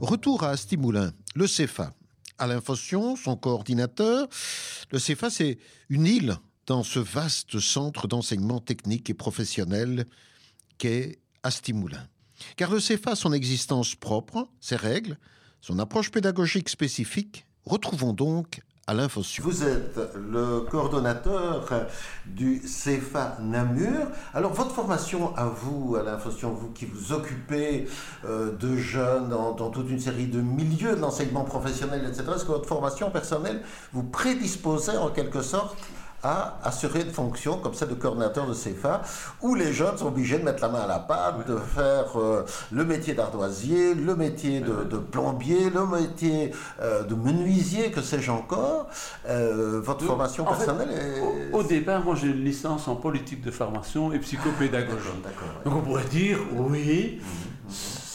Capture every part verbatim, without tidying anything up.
Retour à Asti-Moulins, le C F A. Alain Fossion, son coordinateur. Le C F A, c'est une île dans ce vaste centre d'enseignement technique et professionnel qu'est Asti-Moulins. Car le C F A a son existence propre, ses règles, son approche pédagogique spécifique. Retrouvons donc Alain Fossion. Vous êtes le coordonnateur du C F A Namur. Alors, votre formation à vous, Alain Fossion, vous qui vous occupez euh, de jeunes dans, dans toute une série de milieux de l'enseignement professionnel, et cetera, est-ce que votre formation personnelle vous prédisposait en quelque sorte à assurer une fonction comme celle de coordinateur de C F A, où les jeunes sont obligés de mettre la main à la pâte, oui. de faire euh, le métier d'ardoisier, le métier de, oui. de plombier, le métier euh, de menuisier, que sais-je encore. Euh, votre Donc, formation personnelle fait, est... Au, au départ, moi j'ai une licence en politique de formation et psychopédagogie. Ah, d'accord, d'accord, Donc on pourrait dire, oui, mmh,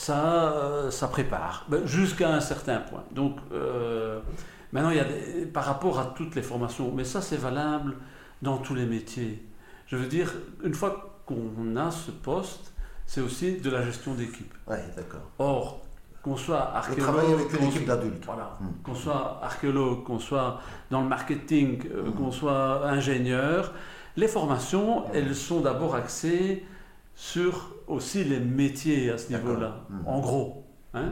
ça, ça prépare, ben, jusqu'à un certain point. Donc... Euh, Maintenant, il y a des, par rapport à toutes les formations, mais ça c'est valable dans tous les métiers. Je veux dire, une fois qu'on a ce poste, c'est aussi de la gestion d'équipe. Oui, d'accord. Or, qu'on soit archéologue, travailler avec une équipe d'adultes. Voilà, hum. qu'on soit archéologue, qu'on soit dans le marketing, hum. qu'on soit ingénieur, les formations, hum. elles sont d'abord axées sur aussi les métiers à ce d'accord. niveau-là, hum. en gros. Hein.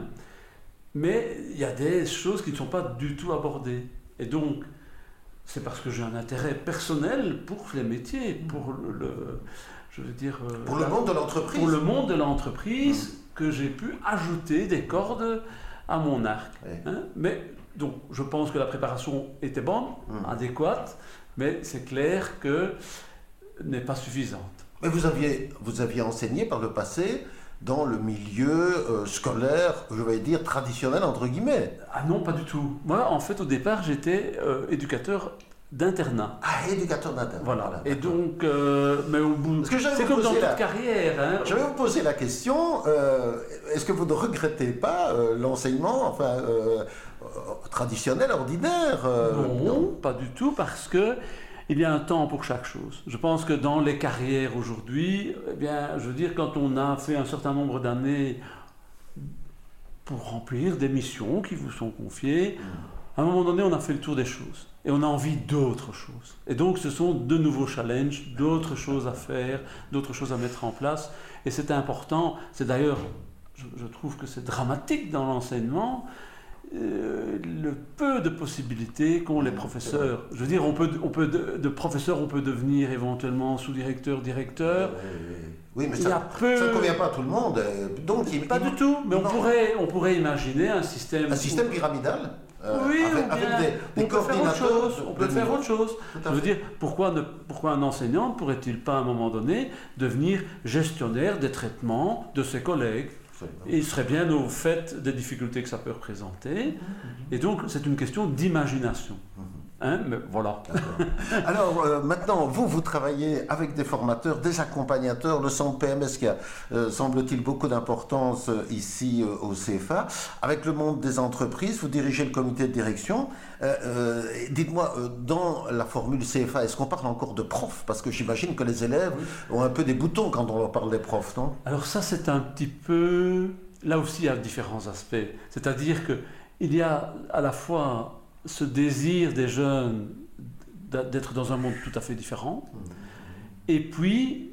Mais il y a des choses qui ne sont pas du tout abordées. Et donc, c'est parce que j'ai un intérêt personnel pour les métiers, pour le, le je veux dire... Pour la, le monde de l'entreprise. Pour le monde de l'entreprise, mmh. que j'ai pu ajouter des cordes à mon arc. Oui. Hein. Mais, donc, je pense que la préparation était bonne, mmh. adéquate, mais c'est clair que n'est pas suffisante. Mais vous aviez, vous aviez enseigné par le passé dans le milieu euh, scolaire, je vais dire, traditionnel, entre guillemets. Ah non, pas du tout. Moi, en fait, au départ, j'étais euh, éducateur d'internat. Ah, éducateur d'internat. Voilà. voilà Et donc, euh, mais au bout... Parce que c'est comme dans toute la... carrière. Hein. Je vais vous poser la question, euh, est-ce que vous ne regrettez pas euh, l'enseignement enfin, euh, euh, traditionnel, ordinaire euh, non, non, pas du tout, parce que il y a un temps pour chaque chose. Je pense que dans les carrières aujourd'hui, eh bien, je veux dire, quand on a fait un certain nombre d'années pour remplir des missions qui vous sont confiées, à un moment donné, on a fait le tour des choses. Et on a envie d'autres choses. Et donc, ce sont de nouveaux challenges, d'autres choses à faire, d'autres choses à mettre en place. Et c'est important. C'est d'ailleurs, je, je trouve que c'est dramatique dans l'enseignement, Euh, le peu de possibilités qu'ont les professeurs. Je veux dire, on peut, on peut de, de professeur, on peut devenir éventuellement sous-directeur, directeur. Oui, oui mais il ça, y a peu... ça ne convient pas à tout le monde. Donc, il, pas il... du tout, mais on pourrait, on pourrait imaginer un système... Un système pyramidal euh, oui, avec, ou bien, avec des, des on peut faire autre chose. On peut faire autre chose. Je veux fait. dire, pourquoi, ne, pourquoi un enseignant ne pourrait-il pas à un moment donné devenir gestionnaire des traitements de ses collègues? Et il serait bien au fait des difficultés que ça peut représenter. Mmh. Et donc, c'est une question d'imagination. Mmh. Hein, mais voilà. Alors, euh, maintenant, vous, vous travaillez avec des formateurs, des accompagnateurs, le centre P M S qui a, euh, semble-t-il, beaucoup d'importance euh, ici euh, au C F A. Avec le monde des entreprises, vous dirigez le comité de direction. Euh, euh, dites-moi, euh, dans la formule C F A, est-ce qu'on parle encore de profs? Parce que j'imagine que les élèves oui. ont un peu des boutons quand on leur parle des profs, non? Alors ça, c'est un petit peu... Là aussi, il y a différents aspects. C'est-à-dire qu'il y a à la fois ce désir des jeunes d'être dans un monde tout à fait différent, et puis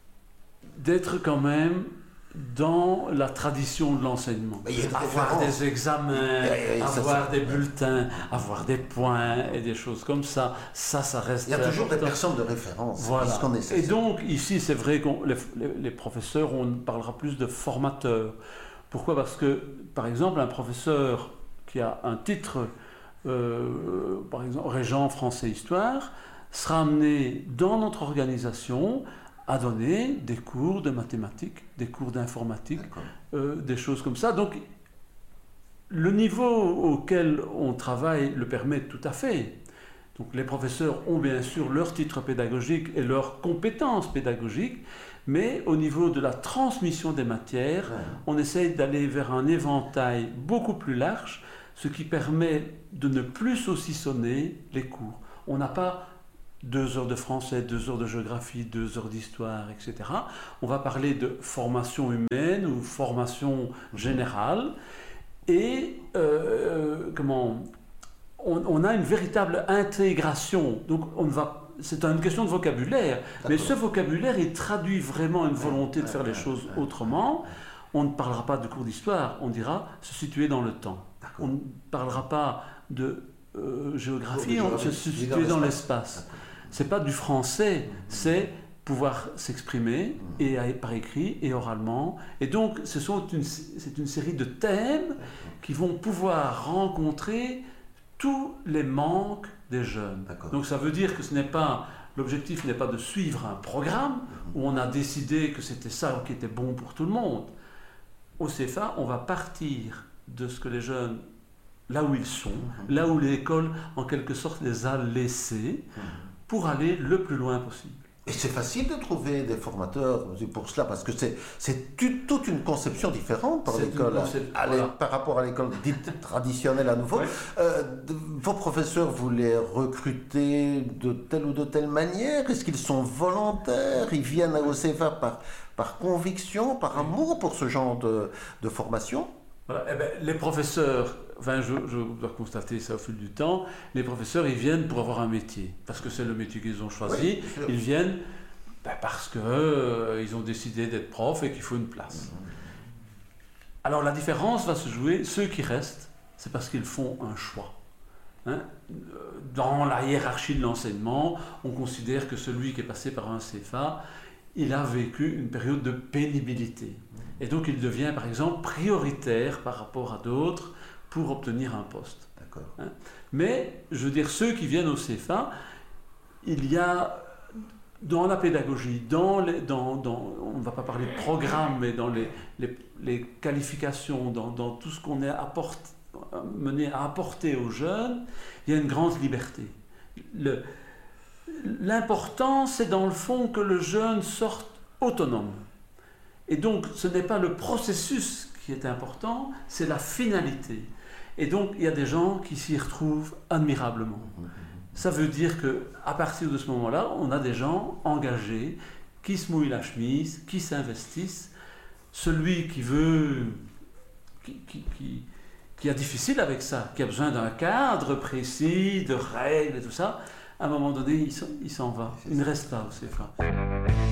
d'être quand même dans la tradition de l'enseignement. Avoir des examens, oui, avoir des bulletins, avoir des points et des choses comme ça, ça, ça reste... Il y a toujours important. Des personnes de référence. Voilà. Et donc, ici, c'est vrai que les, les, les professeurs, on parlera plus de formateurs. Pourquoi? Parce que, par exemple, un professeur qui a un titre Euh, par exemple, régent français-histoire, sera amené dans notre organisation à donner des cours de mathématiques, des cours d'informatique, euh, des choses comme ça. Donc, le niveau auquel on travaille le permet tout à fait. Donc, les professeurs ont bien sûr leur titre pédagogique et leurs compétences pédagogiques, mais au niveau de la transmission des matières, ouais. on essaye d'aller vers un éventail beaucoup plus large, ce qui permet de ne plus saucissonner les cours. On n'a pas deux heures de français, deux heures de géographie, deux heures d'histoire, et cetera. On va parler de formation humaine ou formation générale. et euh, comment, on, on a une véritable intégration. Donc on va, c'est une question de vocabulaire, mais ce vocabulaire, il traduit vraiment une volonté de faire les choses autrement. On ne parlera pas de cours d'histoire, on dira se situer dans le temps. On ne parlera pas de euh, géographie, on se situer dans l'espace. C'est pas du français, c'est pouvoir s'exprimer et par écrit et oralement. Et donc, ce sont une, c'est une série de thèmes qui vont pouvoir rencontrer tous les manques des jeunes. Donc, ça veut dire que ce n'est pas, l'objectif n'est pas de suivre un programme où on a décidé que c'était ça qui était bon pour tout le monde. Au C F A, on va partir de ce que les jeunes, là où ils sont, là où l'école, en quelque sorte, les a laissés, pour aller le plus loin possible. Et c'est facile de trouver des formateurs pour cela, parce que c'est, c'est toute une conception différente par l'école, concept... voilà. par rapport à l'école dite traditionnelle à nouveau. Oui. Euh, vos professeurs, vous les recrutez de telle ou de telle manière? Est-ce qu'ils sont volontaires? Ils viennent au C F A par, par conviction, par amour pour ce genre de, de formation? Voilà. Eh bien, les professeurs, enfin, je, je dois constater ça au fil du temps, les professeurs, ils viennent pour avoir un métier, parce que c'est le métier qu'ils ont choisi. Oui, ils viennent ben, parce qu'ils euh, ont décidé d'être profs et qu'il faut une place. Alors la différence va se jouer, ceux qui restent, c'est parce qu'ils font un choix. Hein? Dans la hiérarchie de l'enseignement, on considère que celui qui est passé par un C F A, il a vécu une période de pénibilité. Et donc il devient par exemple prioritaire par rapport à d'autres pour obtenir un poste. D'accord. Hein? Mais je veux dire, ceux qui viennent au C F A, il y a dans la pédagogie, dans les, dans, dans, on ne va pas parler de programme, mais dans les, les, les qualifications, dans, dans tout ce qu'on est apporte, mené à apporter aux jeunes, il y a une grande liberté. Le, l'important, c'est dans le fond que le jeune sorte autonome. Et donc, ce n'est pas le processus qui est important, c'est la finalité. Et donc, il y a des gens qui s'y retrouvent admirablement. Ça veut dire qu'à partir de ce moment-là, on a des gens engagés, qui se mouillent la chemise, qui s'investissent. Celui qui veut, qui, qui, qui, qui a difficile avec ça, qui a besoin d'un cadre précis, de règles et tout ça, à un moment donné, il s'en, il s'en va. Il ne reste pas au C F A.